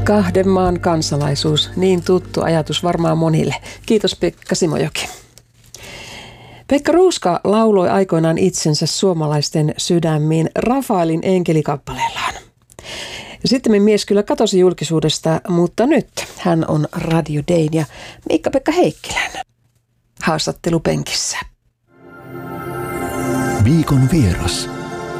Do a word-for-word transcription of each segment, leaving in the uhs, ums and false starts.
Kahden maan kansalaisuus, niin tuttu ajatus varmaan monille. Kiitos Pekka Simojoki. Pekka Ruuska lauloi aikoinaan itsensä suomalaisten sydämiin Rafaelin enkelikappaleellaan. Sitten mies kyllä katosi julkisuudesta, mutta nyt hän on Radio Dayn ja Miikka-Pekka Heikkilän haastattelupenkissä. Viikon vieras.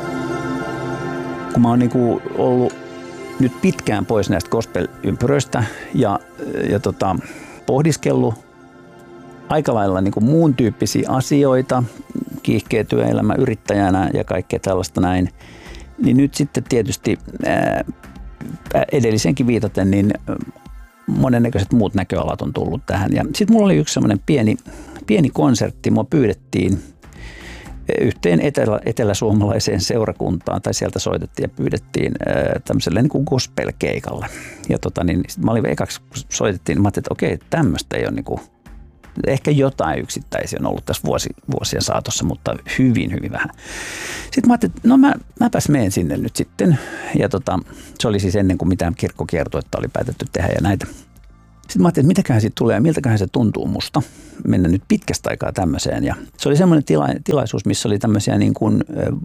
Kun mä oon niinku ollut nyt pitkään pois näistä gospel-ympyröistä ja, ja tota, pohdiskellut aika lailla niinku muun tyyppisiä asioita, kiihkeä työelämä yrittäjänä ja kaikkea tällaista näin, niin nyt sitten tietysti ää, edellisenkin viitaten, niin monennäköiset muut näköalat on tullut tähän. Ja sitten mulla oli yksi semmoinen pieni, pieni konsertti, mua pyydettiin yhteen etelä, eteläsuomalaiseen seurakuntaan, tai sieltä soitettiin ja pyydettiin ää, tämmöiselle niin kuin gospel-keikalle. Ja tota, niin, mä olin ekaksi, kun soitettiin, niin mä ajattelin, että okei, tämmöistä ei ole niin kuin, ehkä jotain yksittäisiä on ollut tässä vuosi, vuosien saatossa, mutta hyvin, hyvin vähän. Sitten mä ajattelin, että no mä, mäpäs menen sinne nyt sitten. Ja tota, se oli siis ennen kuin mitään kirkkokiertuetta oli päätetty tehdä ja näitä. Sitten mä ajattelin, että mitäköhän siitä tulee ja miltäköhän se tuntuu musta mennä nyt pitkästä aikaa tämmöiseen. Ja se oli semmoinen tila, tilaisuus, missä oli tämmöisiä niin kuin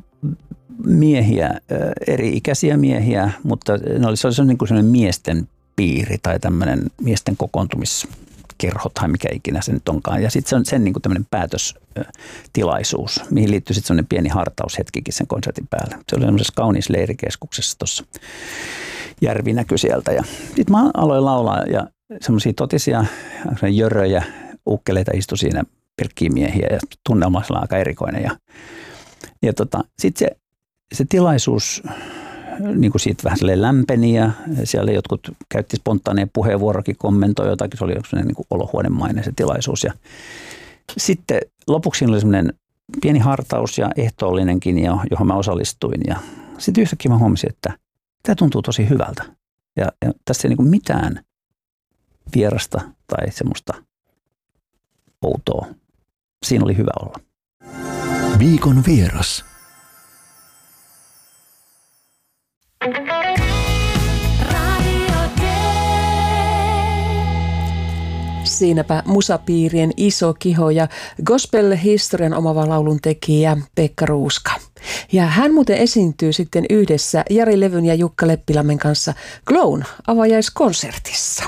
miehiä, eri-ikäisiä miehiä, mutta ne oli, se oli niin kuin semmoinen miesten piiri tai tämmöinen miesten kokoontumiskerho tai mikä ikinä se nyt onkaan. Ja sitten se on sen niin kuin tämmöinen päätöstilaisuus, mihin liittyy sitten semmoinen pieni hartaushetkikin sen konsertin päälle. Se oli semmoisessa kauniissa leirikeskuksessa tuossa. Järvi näkyi sieltä ja sitten mä aloin laulaa ja semmoisia totisia jöröjä, ukkeleita istui siinä, pelkkiä miehiä ja tunnelma oli aika erikoinen. Ja, ja tota, sitten se, se tilaisuus niin kuin siitä vähän lämpeni ja siellä jotkut käytti spontaaneja puheenvuorokin, kommentoi jotakin, se oli joku niin kuin olohuonemainen se tilaisuus. Ja sitten lopuksi oli semmoinen pieni hartaus ja ehtoollinenkin, johon mä osallistuin ja sitten yhtäkkiä mä huomasin, että tämä tuntuu tosi hyvältä ja, ja tässä ei niin kuin mitään vierasta tai semmoista outoa. Siinä oli hyvä olla. Viikon vieras. Siinäpä musapiirien iso kiho ja gospel-historian omava laulun tekijä Pekka Ruuska. Ja hän muuten esiintyy sitten yhdessä Jari Levyn ja Jukka Leppilammen kanssa Glown avajaiskonsertissa.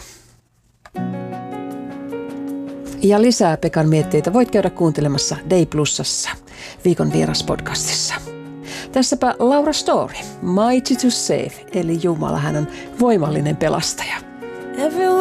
Ja lisää Pekan mietteitä voit käydä kuuntelemassa Day Plusassa, Viikon vieras podcastissa. Tässäpä Laura Story, Mighty to Save, eli Jumala, hän on voimallinen pelastaja.